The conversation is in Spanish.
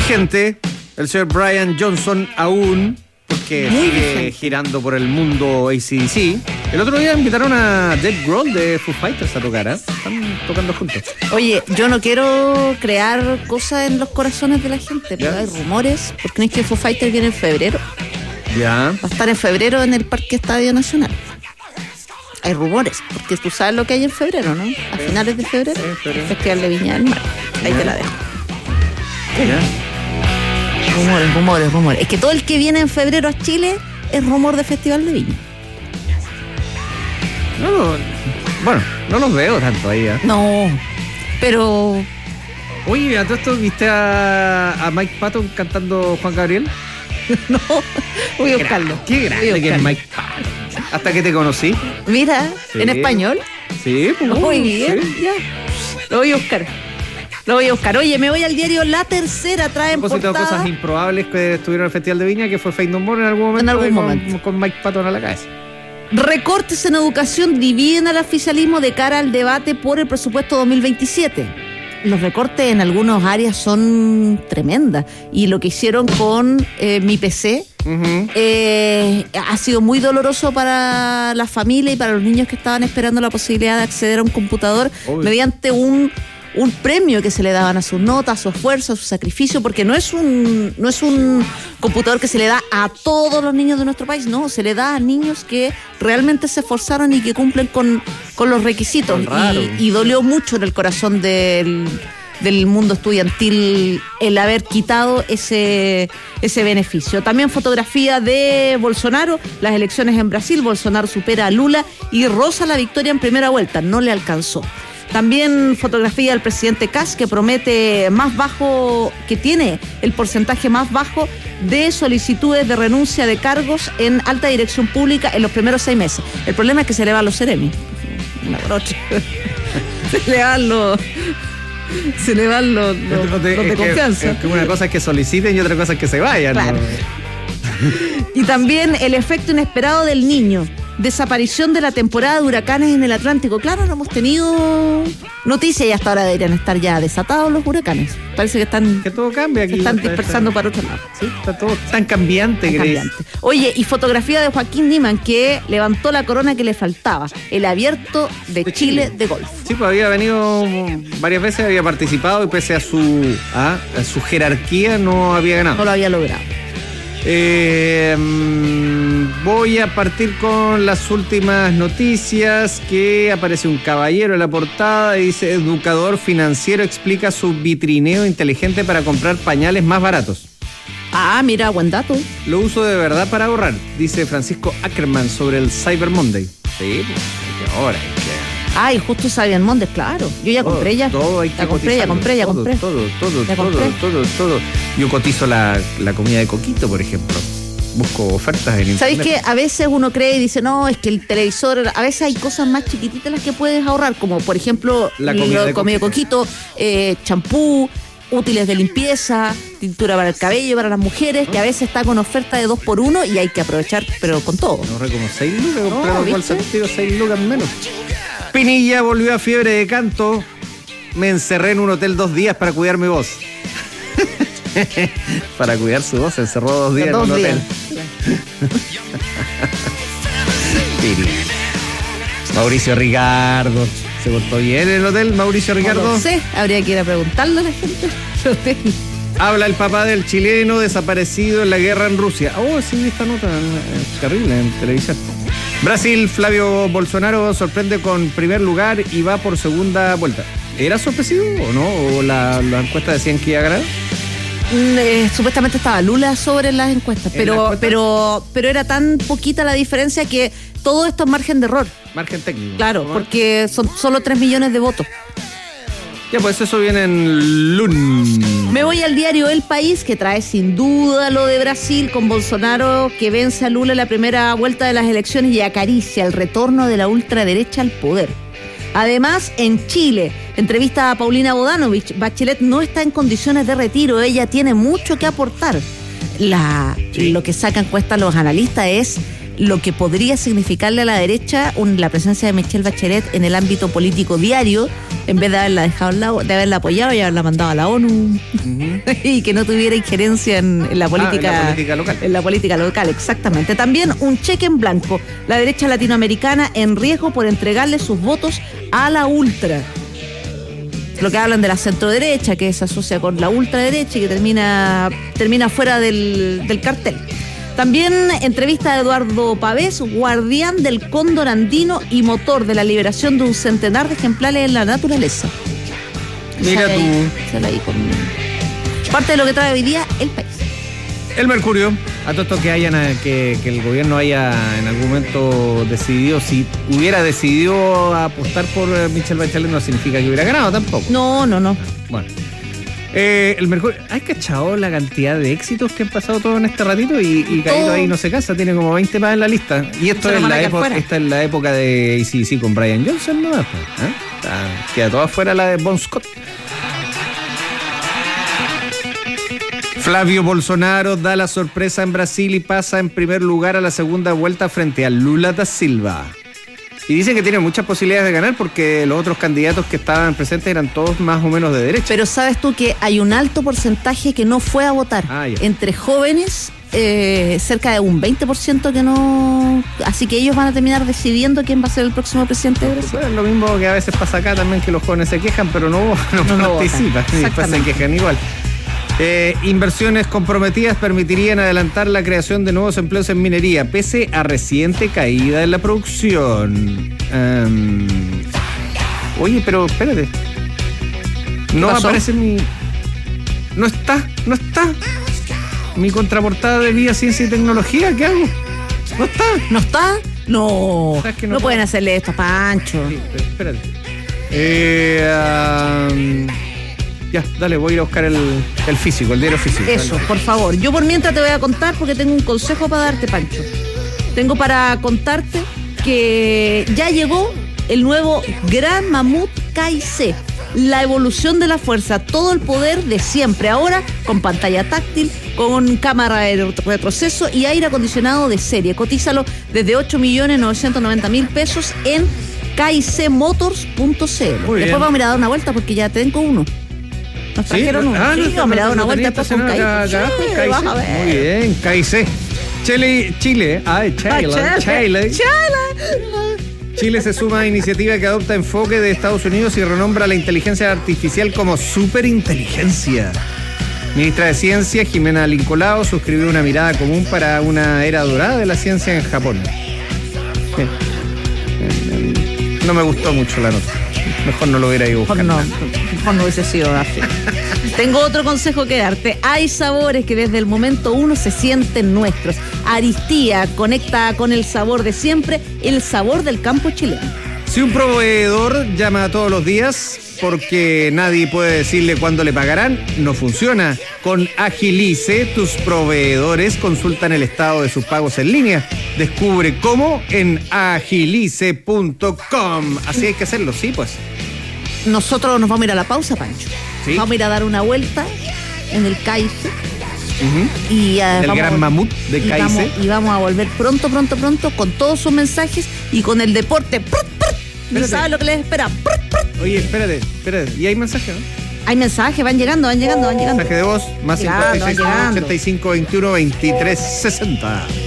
vigente el señor Brian Johnson aún, porque sigue girando por el mundo AC/DC. El otro día invitaron a Dave Grohl de Foo Fighters a tocar, ¿eh? Están tocando juntos. Oye, yo no quiero crear cosas en los corazones de la gente, pero hay rumores, porque no es que Foo Fighters viene en febrero. Ya. Va a estar en febrero en el Parque Estadio Nacional. Hay rumores, porque tú sabes lo que hay en febrero, ¿no? A finales de febrero, el Festival de Viña del Mar. Ahí te la dejo. Ya. Rumores. Es que todo el que viene en febrero a Chile es rumor de Festival de Viña. No los veo tanto ahí, ¿eh? No, pero... Oye, ¿a todo esto viste a Mike Patton cantando Juan Gabriel? No, voy a buscarlo. Qué grande que es Mike Patton. Hasta que te conocí. Mira, sí. ¿En español? Sí, pues. Muy bien, sí. Ya. Lo voy a buscar. Oye, me voy al diario La Tercera, traen portada. Cosas improbables que estuvieron en el Festival de Viña, que fue Faith No More en algún momento. Con Mike Patton a la cabeza. Recortes en educación dividen al oficialismo de cara al debate por el presupuesto 2027. Los recortes en algunas áreas son tremendas. Y lo que hicieron con Mi PC ha sido muy doloroso para la familia y para los niños que estaban esperando la posibilidad de acceder a un computador mediante un premio que se le daban a sus notas, a su esfuerzo, a su sacrificio, porque no es un computador que se le da a todos los niños de nuestro país, no, se le da a niños que realmente se esforzaron y que cumplen con los requisitos. Y dolió mucho en el corazón del mundo estudiantil el haber quitado ese beneficio. También fotografía de Bolsonaro, las elecciones en Brasil, Bolsonaro supera a Lula y roza la victoria en primera vuelta, no le alcanzó. También fotografía del presidente Kast, que promete que tiene el porcentaje más bajo de solicitudes de renuncia de cargos en alta dirección pública en los primeros 6 meses. El problema es que se le van los seremis. Se le van los de confianza. Es que una cosa es que soliciten y otra cosa es que se vayan. Claro. ¿No? Y también el efecto inesperado del Niño. Desaparición de la temporada de huracanes en el Atlántico. Claro, no hemos tenido noticias y hasta ahora deberían estar ya desatados los huracanes. Parece que todo cambia aquí. Se están dispersando para otro lado. Sí, está todo tan cambiante. Oye, y fotografía de Joaquín Niemann, que levantó la corona que le faltaba. El Abierto de Chile de golf. Sí, pues había venido varias veces, había participado y pese a su jerarquía no había ganado. No lo había logrado. Voy a partir con las últimas noticias. Que aparece un caballero en la portada y dice: educador financiero explica su vitrineo inteligente para comprar pañales más baratos. Ah, mira, buen dato. Lo uso de verdad para ahorrar, dice Francisco Ackerman sobre el Cyber Monday. Sí, pues ahora hay que... Ay, justo Cyber Monday, claro. Yo ya compré ya. Todo hay que compré. Todo. Yo cotizo la comida de Coquito, por ejemplo. Busco ofertas en internet. ¿Sabes qué? A veces uno cree y dice, no, es que el televisor... A veces hay cosas más chiquititas las que puedes ahorrar, como por ejemplo la comida de Coquito, champú, útiles de limpieza, tintura para el cabello, para las mujeres, que a veces está con oferta de 2x1 y hay que aprovechar, pero con todo. No, como 6 lucas, compré los sentido 6 lucas menos. Pinilla volvió a fiebre de canto. Me encerré en un hotel 2 días para cuidar mi voz. Para cuidar su voz, se encerró 2 días en un hotel. Mauricio Ricardo. ¿Se portó bien en el hotel, Mauricio Ricardo? No sé, habría que ir a preguntarle a la gente. Habla el papá del chileno desaparecido en la guerra en Rusia. Oh, sí, esta nota terrible en televisión. Brasil, Flavio Bolsonaro sorprende con primer lugar y va por segunda vuelta. ¿Era sorpresivo o no? ¿O la encuesta decían que iba a ganar? Supuestamente estaba Lula sobre las encuestas, pero era tan poquita la diferencia que todo esto es margen de error. Margen técnico. Claro, ¿no? Porque son solo 3 millones de votos. Ya, pues eso viene en lunes. Me voy al diario El País, que trae sin duda lo de Brasil, con Bolsonaro que vence a Lula en la primera vuelta de las elecciones y acaricia el retorno de la ultraderecha al poder. Además, en Chile, entrevista a Paulina Bodanovich, Bachelet no está en condiciones de retiro, ella tiene mucho que aportar. Lo que sacan cuesta los analistas es lo que podría significarle a la derecha la presencia de Michelle Bachelet en el ámbito político diario, en vez de haberla dejado al lado, de haberla apoyado y haberla mandado a la ONU y que no tuviera injerencia en la política, local. En la política local, exactamente. También un cheque en blanco. La derecha latinoamericana en riesgo por entregarle sus votos a la ultra. Lo que hablan de la centroderecha, que se asocia con la ultraderecha y que termina fuera del cartel. También entrevista a Eduardo Pavés, guardián del cóndor andino y motor de la liberación de un centenar de ejemplares en la naturaleza. Mira tú. Sale ahí con parte de lo que trae hoy día el país. El Mercurio, a todo esto que el gobierno haya en algún momento decidido, si hubiera decidido apostar por Michelle Bachelet, no significa que hubiera ganado tampoco. No. Bueno. El Mercurio, ¿has cachado la cantidad de éxitos que han pasado todos en este ratito? Y Caído ahí no se casa, tiene como 20 más en la lista. Y esto es esta es la época de AC/DC con Brian Johnson, ¿no? Queda toda fuera la de Bon Scott. Flavio Bolsonaro da la sorpresa en Brasil y pasa en primer lugar a la segunda vuelta frente a Lula da Silva. Y dicen que tiene muchas posibilidades de ganar porque los otros candidatos que estaban presentes eran todos más o menos de derecha. Pero sabes tú que hay un alto porcentaje que no fue a votar. Entre jóvenes, cerca de un 20% que no... Así que ellos van a terminar decidiendo quién va a ser el próximo presidente de Brasil. Bueno, es lo mismo que a veces pasa acá también, que los jóvenes se quejan, pero no participan. Y después se quejan igual. Inversiones comprometidas permitirían adelantar la creación de nuevos empleos en minería, pese a reciente caída en la producción. Oye, pero espérate. No aparece mi... No está. Mi contraportada de Vida, Ciencia y Tecnología, ¿qué hago? ¿No está? No. Que no pueden hacerle esto a Pancho. Sí, espérate. Ya, dale, voy a ir a buscar el físico, el diario físico. Eso, dale. por favor. Yo por mientras te voy a contar porque tengo un consejo para darte, Pancho. Tengo para contarte que ya llegó el nuevo Gran Mamut KIC. La evolución de la fuerza, todo el poder de siempre. Ahora con pantalla táctil, con cámara de retroceso y aire acondicionado de serie. Cotízalo desde 8.990.000 pesos en kicmotors.cl. Después vamos a ir a dar una vuelta porque ya tengo uno. Nos trajeron uno. Vamos a ir a dar una vuelta después con KIC. Vas a ver. Muy bien, KIC. Chile. Chile se suma a iniciativa que adopta enfoque de Estados Unidos y renombra la inteligencia artificial como superinteligencia. Ministra de Ciencia, Jimena Lincolao, suscribió una mirada común para una era dorada de la ciencia en Japón. No me gustó mucho la nota. Mejor no lo hubiera ido buscando. Mejor no hubiese sido así. Tengo otro consejo que darte. Hay sabores que desde el momento uno se sienten nuestros. Aristía conecta con el sabor de siempre, el sabor del campo chileno. Si un proveedor llama todos los días porque nadie puede decirle cuándo le pagarán, no funciona. Con Agilice, tus proveedores consultan el estado de sus pagos en línea. Descubre cómo en agilice.com. Así hay que hacerlo, sí, pues. Nosotros nos vamos a ir a la pausa, Pancho. ¿Sí? Vamos a ir a dar una vuelta en el KIC. Y el Gran Mamut de KIC. Y vamos a volver pronto con todos sus mensajes y con el deporte. ¿No sabes lo que les espera? Oye, espérate. ¿Y hay mensajes, no? Hay mensajes, van llegando. Mensaje de voz, más 55 85 21 23 60.